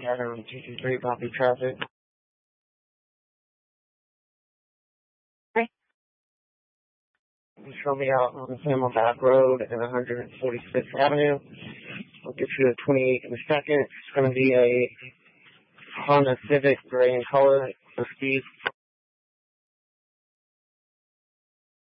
Pattern 223, copy traffic. Okay. Show me out on the Camelback Road and 146th Avenue. I'll get you a 28 in a second. It's going to be a Honda Civic, gray in color, for speed